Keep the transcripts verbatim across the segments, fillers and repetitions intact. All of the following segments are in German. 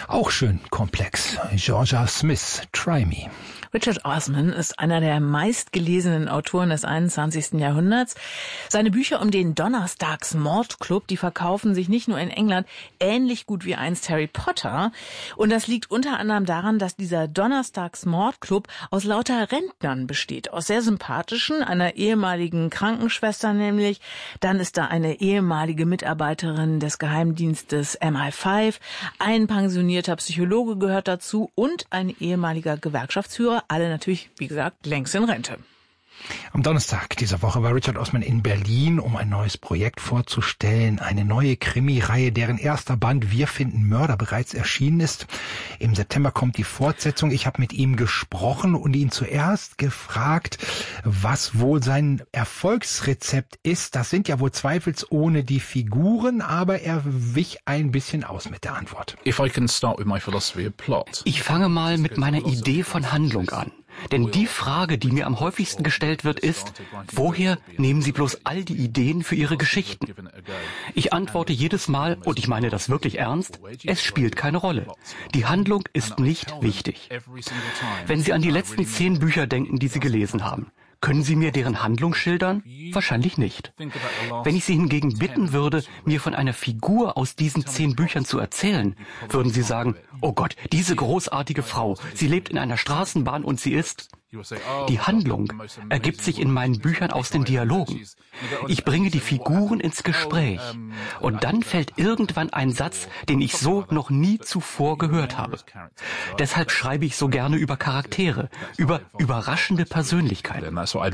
Auch schön komplex. Georgia Smith, Try Me. Richard Osman ist einer der meistgelesenen Autoren des einundzwanzigsten Jahrhunderts. Seine Bücher um den Donnerstags-Mordclub, die verkaufen sich nicht nur in England ähnlich gut wie einst Harry Potter. Und das liegt unter anderem daran, dass dieser Donnerstags-Mordclub aus lauter Rentnern besteht. Aus sehr sympathischen, einer ehemaligen Krankenschwester nämlich. Dann ist da eine ehemalige Mitarbeiterin des Geheimdienstes M I fünf. Ein pensionierter Psychologe gehört dazu und ein ehemaliger Gewerkschaftsführer. Alle natürlich, wie gesagt, längst in Rente. Am Donnerstag dieser Woche war Richard Osman in Berlin, um ein neues Projekt vorzustellen. Eine neue Krimireihe, deren erster Band Wir finden Mörder bereits erschienen ist. Im September kommt die Fortsetzung. Ich habe mit ihm gesprochen und ihn zuerst gefragt, was wohl sein Erfolgsrezept ist. Das sind ja wohl zweifelsohne die Figuren, aber er wich ein bisschen aus mit der Antwort. If I can start with my philosophy of plot. Ich fange mal mit meiner Idee von Handlung an. Denn die Frage, die mir am häufigsten gestellt wird, ist, woher nehmen Sie bloß all die Ideen für Ihre Geschichten? Ich antworte jedes Mal, und ich meine das wirklich ernst, es spielt keine Rolle. Die Handlung ist nicht wichtig. Wenn Sie an die letzten zehn Bücher denken, die Sie gelesen haben, können Sie mir deren Handlung schildern? Wahrscheinlich nicht. Wenn ich Sie hingegen bitten würde, mir von einer Figur aus diesen zehn Büchern zu erzählen, würden Sie sagen, oh Gott, diese großartige Frau, sie lebt in einer Straßenbahn und sie ist... Die Handlung ergibt sich in meinen Büchern aus den Dialogen. Ich bringe die Figuren ins Gespräch. Und dann fällt irgendwann ein Satz, den ich so noch nie zuvor gehört habe. Deshalb schreibe ich so gerne über Charaktere, über überraschende Persönlichkeiten.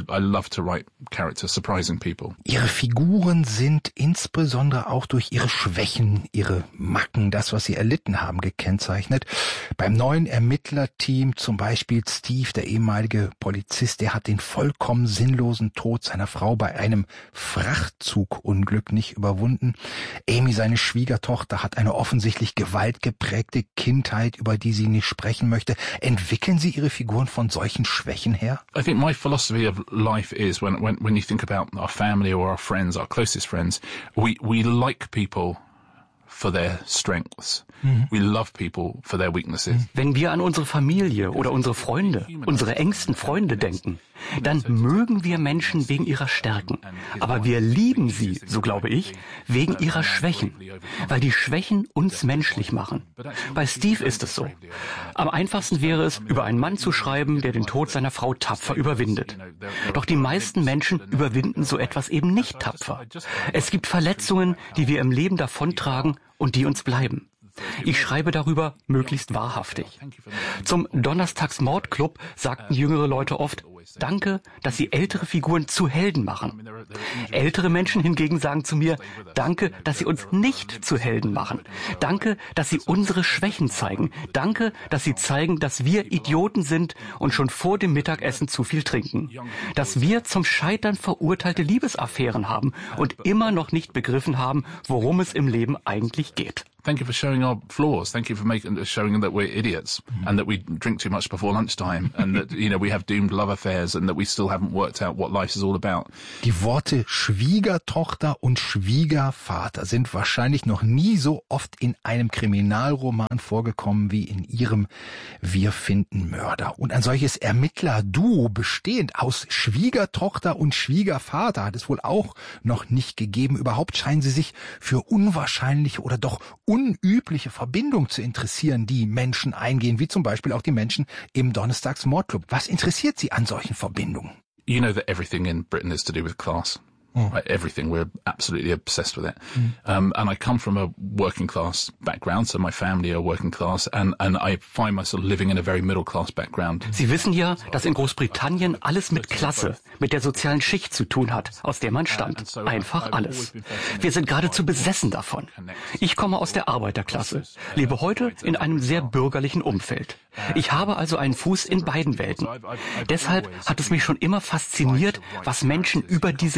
Ihre Figuren sind insbesondere auch durch ihre Schwächen, ihre Macken, das, was sie erlitten haben, gekennzeichnet. Beim neuen Ermittlerteam zum Beispiel Steve, der ehemalige Polizist, der hat den vollkommen sinnlosen Tod seiner Frau bei einem Frachtzugunglück nicht überwunden. Amy, seine Schwiegertochter, hat eine offensichtlich gewaltgeprägte Kindheit, über die sie nicht sprechen möchte. Entwickeln Sie Ihre Figuren von solchen Schwächen her? I think my philosophy of life is when when when you think about our family or our friends, our closest friends, we we like people for their strengths. Mhm. We love people for their weaknesses. Wenn wir an unsere Familie oder unsere Freunde, unsere engsten Freunde denken, dann mögen wir Menschen wegen ihrer Stärken. Aber wir lieben sie, so glaube ich, wegen ihrer Schwächen, weil die Schwächen uns menschlich machen. Bei Steve ist es so. Am einfachsten wäre es, über einen Mann zu schreiben, der den Tod seiner Frau tapfer überwindet. Doch die meisten Menschen überwinden so etwas eben nicht tapfer. Es gibt Verletzungen, die wir im Leben davontragen und die uns bleiben. Ich schreibe darüber möglichst wahrhaftig. Zum Donnerstags-Mordclub sagten jüngere Leute oft, danke, dass Sie ältere Figuren zu Helden machen. Ältere Menschen hingegen sagen zu mir, danke, dass Sie uns nicht zu Helden machen. Danke, dass Sie unsere Schwächen zeigen. Danke, dass Sie zeigen, dass wir Idioten sind und schon vor dem Mittagessen zu viel trinken. Dass wir zum Scheitern verurteilte Liebesaffären haben und immer noch nicht begriffen haben, worum es im Leben eigentlich geht. Thank you for showing our flaws. Thank you for making showing that we're idiots mm-hmm. and that we drink too much before lunchtime and that, you know, we have doomed love affairs and that we still haven't worked out what life is all about. Die Worte Schwiegertochter und Schwiegervater sind wahrscheinlich noch nie so oft in einem Kriminalroman vorgekommen wie in Ihrem Wir finden Mörder. Und ein solches Ermittlerduo bestehend aus Schwiegertochter und Schwiegervater hat es wohl auch noch nicht gegeben. Überhaupt scheinen Sie sich für unwahrscheinliche oder doch unübliche Verbindung zu interessieren, die Menschen eingehen, wie zum Beispiel auch die Menschen im Donnerstags-Mordclub. Was interessiert Sie an solchen Verbindungen? You know that everything in Britain is to do with class. Mm. Right, everything. We're absolutely obsessed with it. Mm. Um, and I come from a working class background, so my family are working class, and, and I find myself living in a very middle class background. Sie wissen ja, dass in Großbritannien alles mit Klasse, mit der sozialen Schicht zu tun hat, aus der man stammt. Einfach alles. Wir sind geradezu besessen davon. Ich komme aus der Arbeiterklasse, lebe heute in einem sehr bürgerlichen Umfeld. Ich habe also einen Fuß in beiden Welten. Deshalb hat es mich schon immer fasziniert, was Menschen über diese Gräben hinaus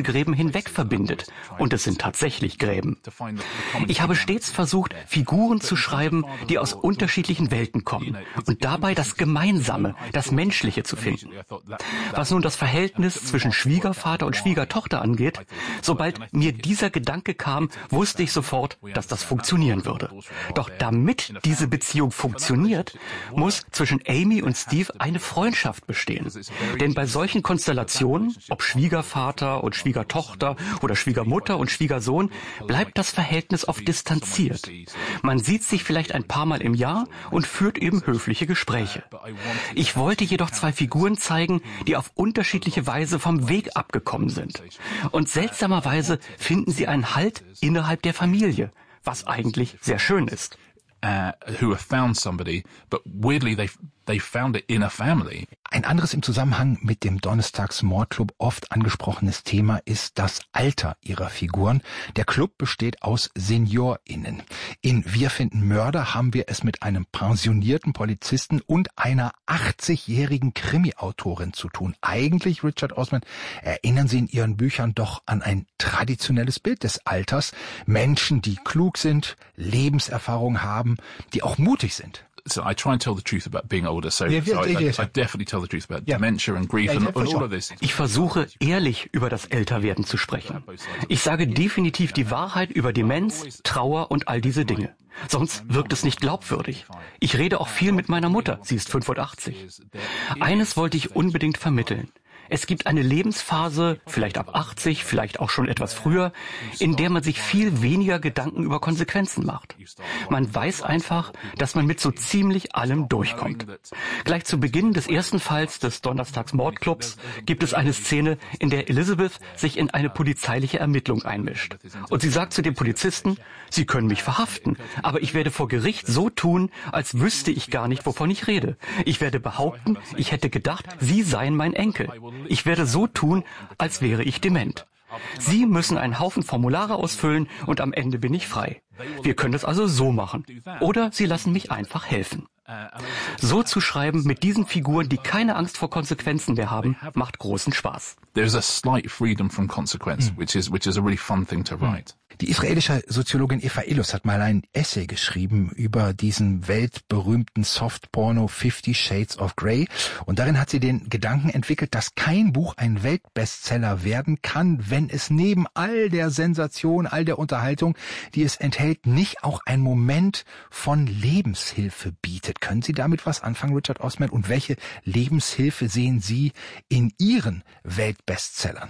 hinweg verbindet. Und es sind tatsächlich Gräben. Ich habe stets versucht, Figuren zu schreiben, die aus unterschiedlichen Welten kommen und dabei das Gemeinsame, das Menschliche zu finden. Was nun das Verhältnis zwischen Schwiegervater und Schwiegertochter angeht, sobald mir dieser Gedanke kam, wusste ich sofort, dass das funktionieren würde. Doch damit diese Beziehung funktioniert, muss zwischen Amy und Steve eine Freundschaft bestehen. Denn bei solchen Konstellationen, ob Schwiegervater und Schwiegertochter oder Schwiegermutter und Schwiegersohn, bleibt das Verhältnis oft distanziert. Man sieht sich vielleicht ein paar Mal im Jahr und führt eben höfliche Gespräche. Ich wollte jedoch zwei Figuren zeigen, die auf unterschiedliche Weise vom Weg abgekommen sind. Und seltsamerweise finden sie einen Halt innerhalb der Familie, was eigentlich sehr schön ist. Uh, who have found somebody, but weirdly they they found it in a family. Ein anderes im Zusammenhang mit dem Donnerstags-Mordclub oft angesprochenes Thema ist das Alter ihrer Figuren. Der Club besteht aus SeniorInnen. In Wir finden Mörder haben wir es mit einem pensionierten Polizisten und einer achtzigjährigen Krimi-Autorin zu tun. Eigentlich, Richard Osman, erinnern Sie in Ihren Büchern doch an ein traditionelles Bild des Alters. Menschen, die klug sind, Lebenserfahrung haben, die auch mutig sind. So I try and tell the truth about being older. So, yeah, so I, yeah, yeah. I, I definitely tell the truth about yeah. dementia and grief yeah, and, yeah, and sure. all of this. Ich versuche, ehrlich über das Älterwerden zu sprechen. Ich sage definitiv die Wahrheit über Demenz, Trauer und all diese Dinge. Sonst wirkt es nicht glaubwürdig. Ich rede auch viel mit meiner Mutter. Sie ist fünfundachtzig. Eines wollte ich unbedingt vermitteln. Es gibt eine Lebensphase, vielleicht ab achtzig, vielleicht auch schon etwas früher, in der man sich viel weniger Gedanken über Konsequenzen macht. Man weiß einfach, dass man mit so ziemlich allem durchkommt. Gleich zu Beginn des ersten Falls des Donnerstags-Mordclubs gibt es eine Szene, in der Elizabeth sich in eine polizeiliche Ermittlung einmischt. Und sie sagt zu dem Polizisten, Sie können mich verhaften, aber ich werde vor Gericht so tun, als wüsste ich gar nicht, wovon ich rede. Ich werde behaupten, ich hätte gedacht, Sie seien mein Enkel. Ich werde so tun, als wäre ich dement. Sie müssen einen Haufen Formulare ausfüllen und am Ende bin ich frei. Wir können es also so machen. Oder Sie lassen mich einfach helfen. So zu schreiben mit diesen Figuren, die keine Angst vor Konsequenzen mehr haben, macht großen Spaß. There's a slight freedom from consequence, mm. which is which is a really fun thing to write. Die israelische Soziologin Eva Ilus hat mal ein Essay geschrieben über diesen weltberühmten Softporno Fifty Shades of Grey. Und darin hat sie den Gedanken entwickelt, dass kein Buch ein Weltbestseller werden kann, wenn es neben all der Sensation, all der Unterhaltung, die es enthält, nicht auch ein Moment von Lebenshilfe bietet. Können Sie damit was anfangen, Richard Osman? Und welche Lebenshilfe sehen Sie in Ihren Weltbestsellern?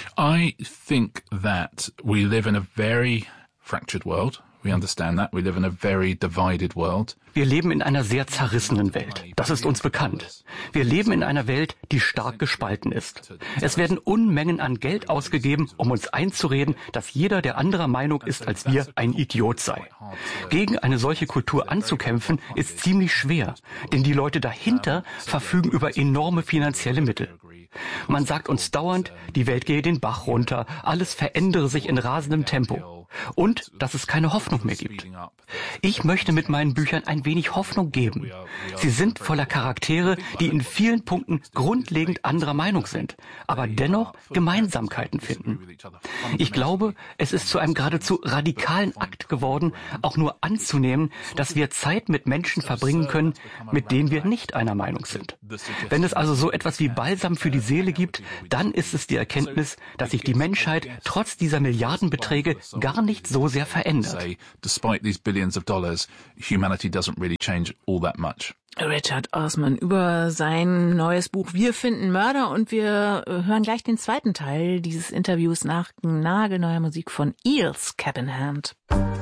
I think that we live in a very fractured world. We understand that. We live in a very divided world. Wir leben in einer sehr zerrissenen Welt. Das ist uns bekannt. Wir leben in einer Welt, die stark gespalten ist. Es werden Unmengen an Geld ausgegeben, um uns einzureden, dass jeder, der anderer Meinung ist als wir, ein Idiot sei. Gegen eine solche Kultur anzukämpfen, ist ziemlich schwer, denn die Leute dahinter verfügen über enorme finanzielle Mittel. Man sagt uns dauernd, die Welt gehe den Bach runter, alles verändere sich in rasendem Tempo und dass es keine Hoffnung mehr gibt. Ich möchte mit meinen Büchern ein wenig Hoffnung geben. Sie sind voller Charaktere, die in vielen Punkten grundlegend anderer Meinung sind, aber dennoch Gemeinsamkeiten finden. Ich glaube, es ist zu einem geradezu radikalen Akt geworden, auch nur anzunehmen, dass wir Zeit mit Menschen verbringen können, mit denen wir nicht einer Meinung sind. Wenn es also so etwas wie Balsam für die Seele gibt, dann ist es die Erkenntnis, dass sich die Menschheit trotz dieser Milliardenbeträge gar nicht so sehr verändert. Despite these billions of dollars, humanity doesn't really change all that much. Richard Osman über sein neues Buch Wir finden Mörder, und wir hören gleich den zweiten Teil dieses Interviews nach nagelneuer Musik von Eels Cap in Hand.